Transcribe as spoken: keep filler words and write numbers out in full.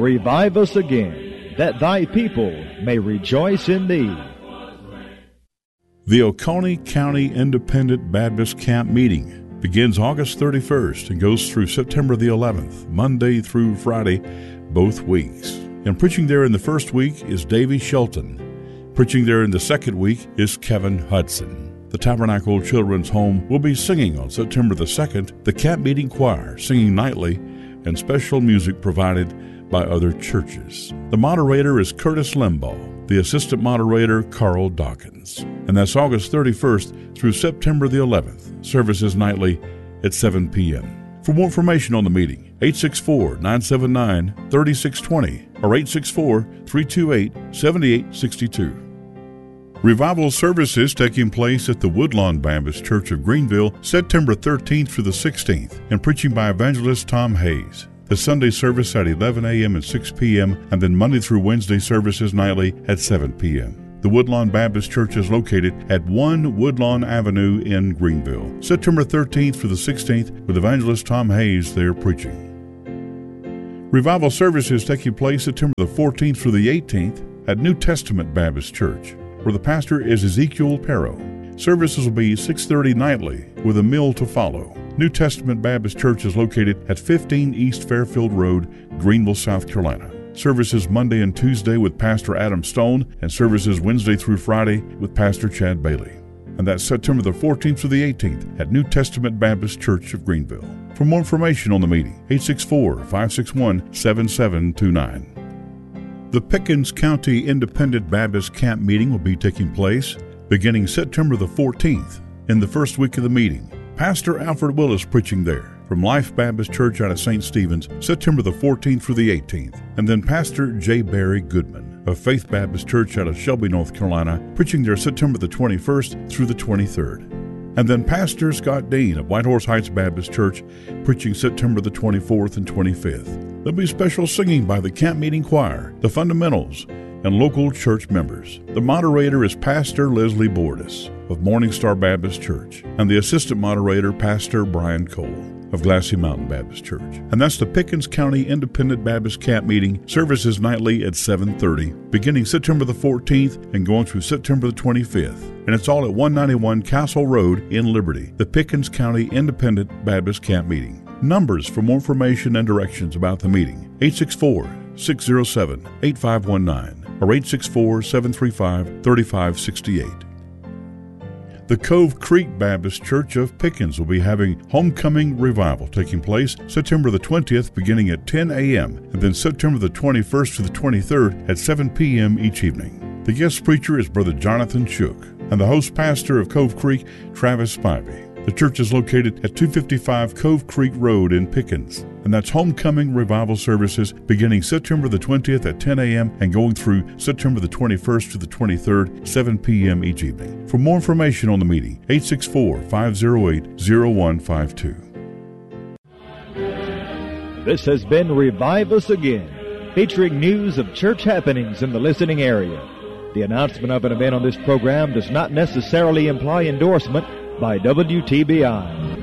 Revive us again, that thy people may rejoice in thee. The Oconee County Independent Baptist Camp Meeting begins August thirty-first and goes through September the eleventh, Monday through Friday, both weeks. And preaching there in the first week is Davy Shelton. Preaching there in the second week is Kevin Hudson. The Tabernacle Children's Home will be singing on September the second, the Camp Meeting Choir singing nightly, and special music provided by other churches. The moderator is Curtis Limbaugh, the assistant moderator Carl Dawkins. And that's August thirty-first through September the eleventh, services nightly at seven p.m. For more information on the meeting, eight six four, nine seven nine, three six two zero or eight six four, three two eight, seven eight six two. Revival services taking place at the Woodlawn Baptist Church of Greenville September thirteenth through the sixteenth, and preaching by evangelist Tom Hayes. The Sunday service at eleven a.m. and six p.m., and then Monday through Wednesday services nightly at seven p.m. The Woodlawn Baptist Church is located at one Woodlawn Avenue in Greenville. September thirteenth through the sixteenth, with evangelist Tom Hayes there preaching. Revival services taking place September the fourteenth through the eighteenth at New Testament Baptist Church, where the pastor is Ezekiel Perro. Services will be six thirty nightly, with a meal to follow. New Testament Baptist Church is located at fifteen East Fairfield Road, Greenville, South Carolina. Services Monday and Tuesday with Pastor Adam Stone, and services Wednesday through Friday with Pastor Chad Bailey. And that's September the fourteenth through the eighteenth at New Testament Baptist Church of Greenville. For more information on the meeting, eight six four, five six one, seven seven two nine. The Pickens County Independent Baptist Camp Meeting will be taking place beginning September the fourteenth. In the first week of the meeting, Pastor Alfred Willis preaching there from Life Baptist Church out of Saint Stephen's, September the fourteenth through the eighteenth. And then Pastor J. Barry Goodman of Faith Baptist Church out of Shelby, North Carolina, preaching there September the twenty-first through the twenty-third. And then Pastor Scott Dean of Whitehorse Heights Baptist Church, preaching September the twenty-fourth and twenty-fifth. There'll be special singing by the Camp Meeting Choir, the Fundamentals, and local church members. The moderator is Pastor Leslie Bordis of Morning Star Baptist Church, and the assistant moderator, Pastor Brian Cole of Glassy Mountain Baptist Church. And that's the Pickens County Independent Baptist Camp Meeting, services nightly at seven thirty, beginning September the fourteenth and going through September the twenty-fifth. And it's all at one ninety-one Castle Road in Liberty, the Pickens County Independent Baptist Camp Meeting. Numbers for more information and directions about the meeting, eight six four, six zero seven, eight five one nine or eight six four, seven three five, three five six eight. The Cove Creek Baptist Church of Pickens will be having Homecoming Revival taking place September the twentieth beginning at ten a.m. and then September the twenty-first to the twenty-third at seven p.m. each evening. The guest preacher is Brother Jonathan Shook, and the host pastor of Cove Creek, Travis Spivey. The church is located at two fifty-five Cove Creek Road in Pickens, and that's Homecoming Revival services beginning September the twentieth at ten a.m. and going through September the twenty-first to the twenty-third, seven p.m. each evening. For more information on the meeting, eight six four, five zero eight, zero one five two. This has been Revive Us Again, featuring news of church happenings in the listening area. The announcement of an event on this program does not necessarily imply endorsement by W T B I.